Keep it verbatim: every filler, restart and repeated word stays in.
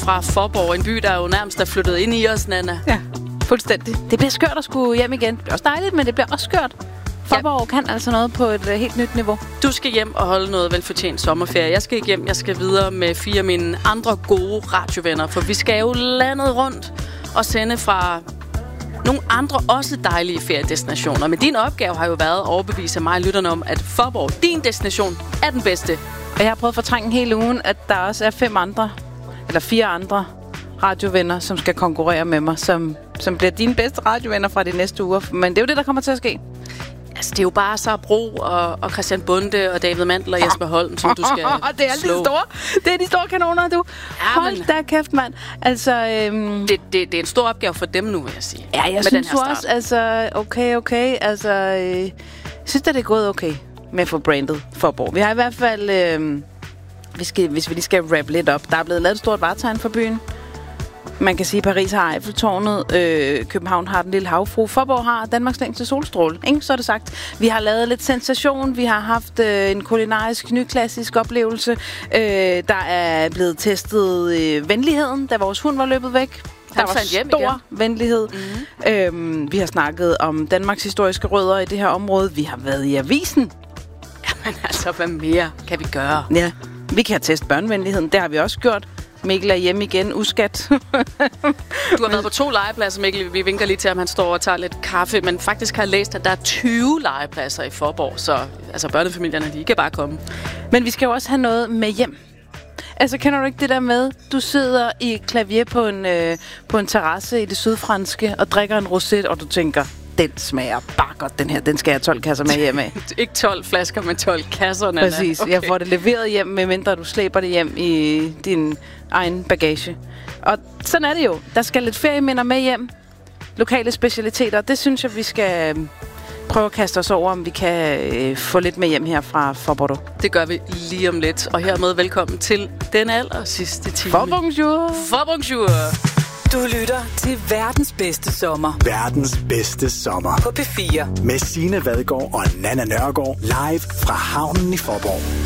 fra Faaborg, en by, der jo nærmest er flyttet ind i os, Nanna. Ja, fuldstændig. Det bliver skørt at skulle hjem igen. Det bliver også dejligt, men det bliver også skørt. Faaborg ja. kan altså noget på et uh, helt nyt niveau. Du skal hjem og holde noget velfortjent sommerferie. Jeg skal ikke hjem. Jeg skal videre med fire af mine andre gode radiovenner, for vi skal jo landet rundt og sende fra nogle andre også dejlige feriedestinationer. Men din opgave har jo været at overbevise mig og lytterne om, at Faaborg, din destination, er den bedste. Og jeg har prøvet at fortrænge hele ugen, at der også er fem andre, eller fire andre radiovenner, som skal konkurrere med mig, som, som bliver dine bedste radiovenner fra de næste uger. Men det er jo det, der kommer til at ske. Altså, det er jo bare Sara Bro og, og Christian Bunde og David Mandel og Jesper Holm, som du skal det er slå. De store. Det er de store kanoner, du. Ja, Hold men... da kæft, mand. Altså, øhm... det, det, det er en stor opgave for dem nu, vil jeg sige. Ja, jeg med synes den her også, altså, okay, okay. Altså, øh, jeg synes, at det er gået okay med for brandet Faaborg. Vi har i hvert fald, øh, vi skal, hvis vi lige skal wrap lidt op, der er blevet lavet et stort varetegn for byen. Man kan sige, at Paris har Eiffeltårnet, øh, København har den lille havfru, Faaborg har Danmarks længste solstråle, ikke? Så er det sagt. Vi har lavet lidt sensation, vi har haft øh, en kulinarisk, nyklassisk oplevelse. Øh, der er blevet testet øh, venligheden, da vores hund var løbet væk. Der var hjem stor igen. venlighed. Mm-hmm. Øhm, vi har snakket om Danmarks historiske rødder i det her område. Vi har været i avisen. Jamen altså, hvad mere kan vi gøre? Ja, vi kan teste børnevenligheden. Det har vi også gjort. Mikkel er hjemme igen, uskat. Du har været på to legepladser, Mikkel. Vi vinker lige til, om han står og tager lidt kaffe. Men faktisk har jeg læst, at der er tyve legepladser i Faaborg. Så altså, børnefamilierne, de kan bare komme. Men vi skal jo også have noget med hjem. Altså, kender du ikke det der med, du sidder i klavier på en, øh, på en terrasse i det sydfranske og drikker en rosé, og du tænker, den smager bare godt, den her. Den skal jeg have tolv kasser med hjem af. Ikke tolv flasker, men tolv kasser, Nanna. Præcis. Okay. Jeg får det leveret hjem, medmindre du slæber det hjem i din egen bagage. Og sådan er det jo. Der skal lidt ferieminder med hjem. Lokale specialiteter. Det synes jeg, vi skal prøve at kaste os over, om vi kan øh, få lidt med hjem her fra Faaborg. Det gør vi lige om lidt. Og hermed velkommen til den aller sidste time. Bonjour. Bonjour. Du lytter til verdens bedste sommer. Verdens bedste sommer. På P fire. Med Signe Vadgaard og Nanna Nørgaard. Live fra havnen i Faaborg.